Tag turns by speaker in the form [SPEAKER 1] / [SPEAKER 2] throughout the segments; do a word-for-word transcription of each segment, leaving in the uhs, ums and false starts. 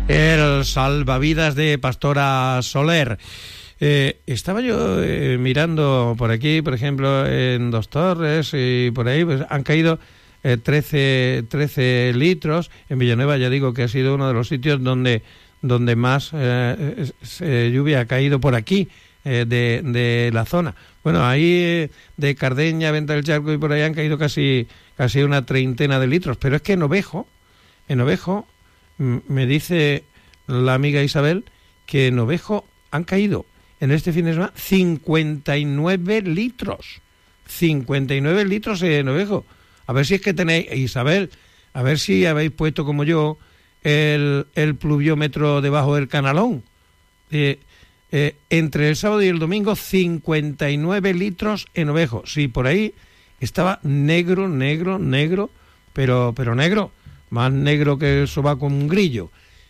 [SPEAKER 1] El salvavidas de Pastora Soler. Eh, estaba yo eh, mirando por aquí, por ejemplo, en Dos Torres y por ahí, pues han caído eh, trece, trece litros. En Villanueva ya digo que ha sido uno de los sitios donde, donde más eh, eh, lluvia ha caído por aquí, eh, de, de la zona. Bueno, ahí eh, de Cardeña, Venta del Charco y por ahí han caído casi, casi una treintena de litros. Pero es que en Ovejo, en Ovejo, m- me dice la amiga Isabel que en Ovejo han caído en este fin de semana cincuenta y nueve litros. cincuenta y nueve litros en Ovejo. A ver si es que tenéis, Isabel, a ver si habéis puesto como yo el, el pluviómetro debajo del canalón. Eh, eh, entre el sábado y el domingo, cincuenta y nueve litros en Ovejo. Sí, por ahí estaba negro, negro, negro, pero, pero negro, más negro que el sobaco un grillo.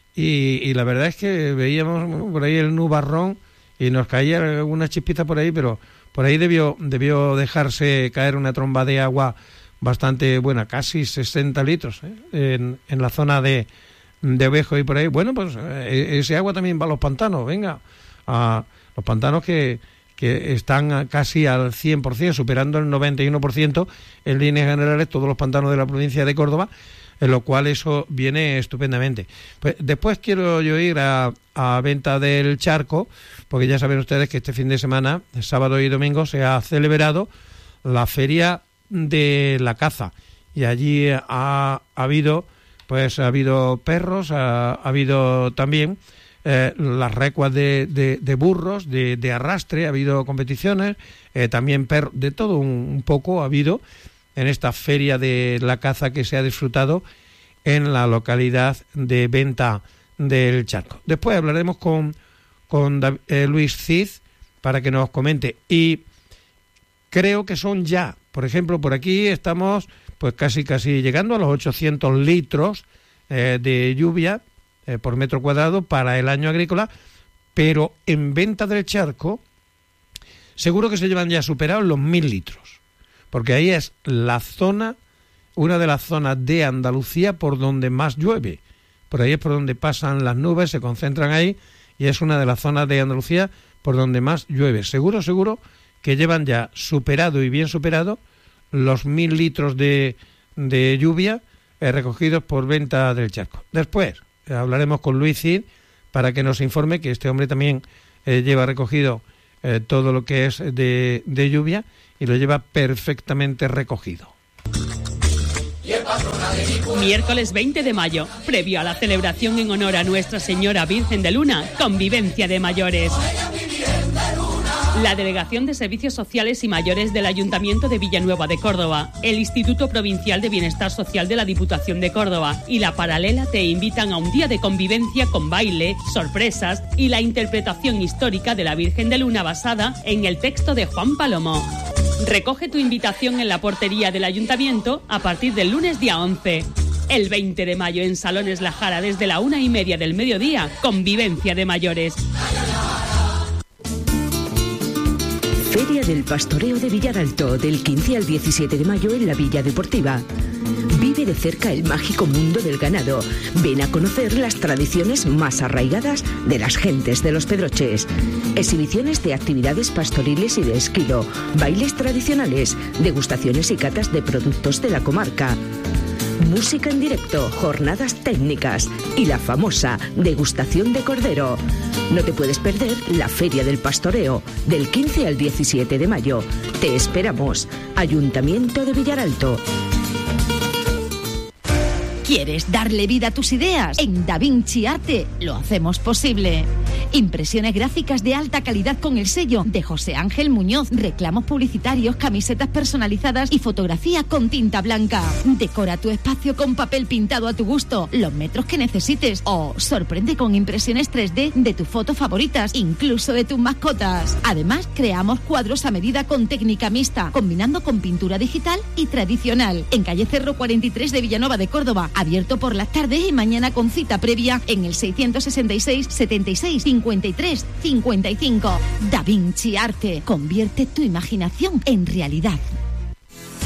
[SPEAKER 1] Y, y la verdad es que veíamos por ahí el nubarrón y nos caía alguna chispita por ahí, pero por ahí debió debió dejarse caer una tromba de agua bastante buena, casi sesenta litros, ¿eh? en, en la zona de, de Ovejo y por ahí. Bueno, pues eh, ese agua también va a los pantanos, venga, a los pantanos que, que están casi al cien por ciento, superando el noventa y uno por ciento en líneas generales todos los pantanos de la provincia de Córdoba, en lo cual eso viene estupendamente. Pues después quiero yo ir a, a Venta del Charco, porque ya saben ustedes que este fin de semana, sábado y domingo, se ha celebrado la Feria de la Caza, y allí ha, ha habido, pues ha habido perros, ha, ha habido también eh, las recuas de, de, de burros, de, de arrastre, ha habido competiciones, eh, también perros, de todo un, un poco ha habido en esta Feria de la Caza que se ha disfrutado en la localidad de Venta del Charco. Después hablaremos con, con David, eh, Luis Cid para que nos comente, y creo que son ya, por ejemplo, por aquí estamos pues casi casi llegando a los ochocientos litros eh, de lluvia eh, por metro cuadrado para el año agrícola, pero en Venta del Charco seguro que se llevan ya superados los mil litros. Porque ahí es la zona, una de las zonas de Andalucía por donde más llueve. Por ahí es por donde pasan las nubes, se concentran ahí, y es una de las zonas de Andalucía por donde más llueve. Seguro, seguro que llevan ya superado y bien superado los mil litros de, de lluvia eh, recogidos por Venta del Charco. Después eh, hablaremos con Luis Cid para que nos informe, que este hombre también eh, lleva recogido eh, todo lo que es de, de lluvia, y lo lleva perfectamente recogido.
[SPEAKER 2] Miércoles veinte de mayo, previo a la celebración en honor a Nuestra Señora Virgen de Luna, convivencia de mayores. La Delegación de Servicios Sociales y Mayores del Ayuntamiento de Villanueva de Córdoba, el Instituto Provincial de Bienestar Social de la Diputación de Córdoba y La Paralela te invitan a un día de convivencia con baile, sorpresas y la interpretación histórica de la Virgen de Luna basada en el texto de Juan Palomo. Recoge tu invitación en la portería del Ayuntamiento a partir del lunes día once. El veinte de mayo en Salones La Jara desde la una y media del mediodía, convivencia de mayores.
[SPEAKER 3] Feria del Pastoreo de Villaralto, del quince al diecisiete de mayo en la Villa Deportiva. Vive de cerca el mágico mundo del ganado. Ven a conocer las tradiciones más arraigadas de las gentes de los Pedroches. Exhibiciones de actividades pastoriles y de esquilo, bailes tradicionales, degustaciones y catas de productos de la comarca. Música en directo, jornadas técnicas y la famosa degustación de cordero. No te puedes perder la Feria del Pastoreo, del quince al diecisiete de mayo. Te esperamos. Ayuntamiento de Villaralto.
[SPEAKER 4] ¿Quieres darle vida a tus ideas? En Da Vinci Arte lo hacemos posible. Impresiones gráficas de alta calidad con el sello de José Ángel Muñoz, reclamos publicitarios, camisetas personalizadas y fotografía con tinta blanca. Decora tu espacio con papel pintado a tu gusto, los metros que necesites, o sorprende con impresiones tres D de tus fotos favoritas, incluso de tus mascotas. Además, creamos cuadros a medida con técnica mixta, combinando con pintura digital y tradicional. En calle Cerro cuarenta y tres de Villanueva de Córdoba, abierto por las tardes y mañana con cita previa en el seiscientos sesenta y seis, setenta y seis, cincuenta y tres, cincuenta y cinco. Da Vinci Arte. Convierte tu imaginación en realidad.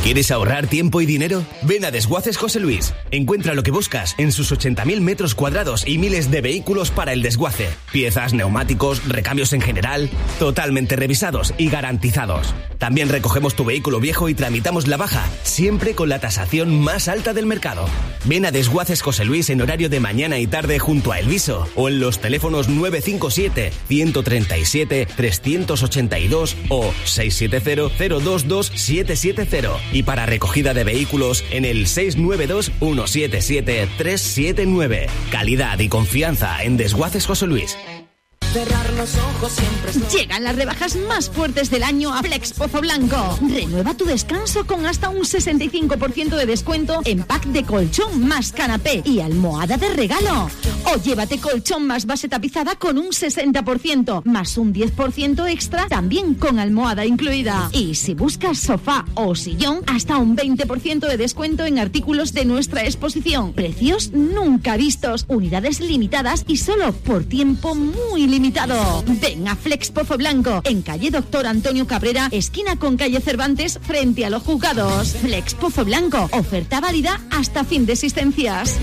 [SPEAKER 5] ¿Quieres ahorrar tiempo y dinero? Ven a Desguaces José Luis. Encuentra lo que buscas en sus ochenta mil metros cuadrados y miles de vehículos para el desguace. Piezas, neumáticos, recambios en general, totalmente revisados y garantizados. También recogemos tu vehículo viejo y tramitamos la baja, siempre con la tasación más alta del mercado. Ven a Desguaces José Luis en horario de mañana y tarde junto a Elviso o en los teléfonos nueve cinco siete, uno tres siete, tres ocho dos o seis siete cero, cero dos dos, siete siete cero. Y para recogida de vehículos en el seis nueve dos, uno siete siete, tres siete nueve. Calidad y confianza en Desguaces José Luis.
[SPEAKER 6] Cerrar los ojos siempre es...
[SPEAKER 4] Llegan las rebajas más fuertes del año a Flex Pozo Blanco. Renueva tu descanso con hasta un sesenta y cinco por ciento de descuento en pack de colchón más canapé y almohada de regalo. O llévate colchón más base tapizada con un sesenta por ciento más un diez por ciento extra también con almohada incluida. Y si buscas sofá o sillón, hasta un veinte por ciento de descuento en artículos de nuestra exposición. Precios nunca vistos, unidades limitadas y solo por tiempo muy limitado. Limitado. Ven a Flex Pozo Blanco, en calle Doctor Antonio Cabrera, esquina con calle Cervantes, frente a los juzgados. Flex Pozo Blanco, oferta válida hasta fin de existencias.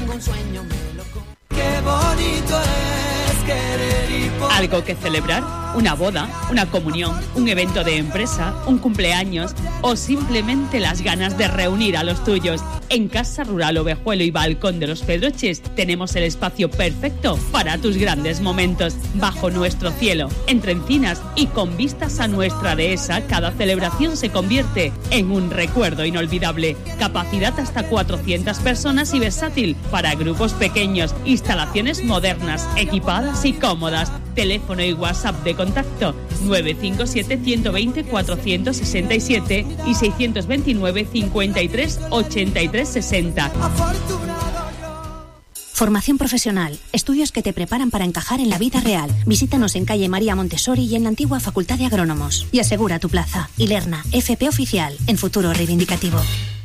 [SPEAKER 6] Qué bonito es querer y poder.
[SPEAKER 2] ¿Algo que celebrar? ¿Una boda? ¿Una comunión? ¿Un evento de empresa? ¿Un cumpleaños? ¿O simplemente las ganas de reunir a los tuyos? En Casa Rural Ovejuelo y Balcón de los Pedroches tenemos el espacio perfecto para tus grandes momentos. Bajo nuestro cielo, entre encinas y con vistas a nuestra dehesa, cada celebración se convierte en un recuerdo inolvidable. Capacidad hasta cuatrocientas personas y versátil para grupos pequeños. Instalaciones modernas, equipadas y cómodas. Teléfono y WhatsApp de contacto nueve cinco siete, uno dos cero, cuatro seis siete y seis dos nueve, cincuenta y tres, ochenta y tres sesenta.
[SPEAKER 7] Formación profesional, estudios que te preparan para encajar en la vida real. Visítanos en calle María Montessori y en la antigua Facultad de Agrónomos. Y asegura tu plaza. Ilerna, F P Oficial, en Futuro Reivindicativo.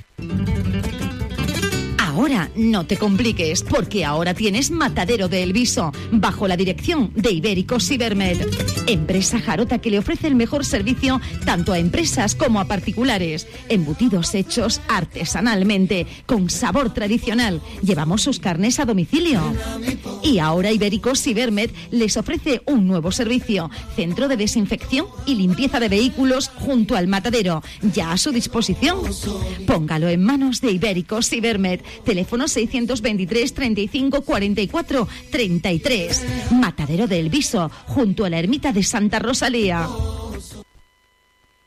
[SPEAKER 4] Ahora no te compliques, porque ahora tienes Matadero de Elviso, bajo la dirección de Ibérico Cibermed, empresa jarota que le ofrece el mejor servicio tanto a empresas como a particulares. Embutidos hechos artesanalmente, con sabor tradicional. Llevamos sus carnes a domicilio. Y ahora Ibérico Cibermed les ofrece un nuevo servicio, centro de desinfección y limpieza de vehículos junto al matadero, ya a su disposición. Póngalo en manos de Ibérico Cibermed. Teléfono seiscientos veintitrés, treinta y cinco, cuarenta y cuatro, treinta y tres. Matadero de Elviso, junto a la ermita de Santa Rosalía.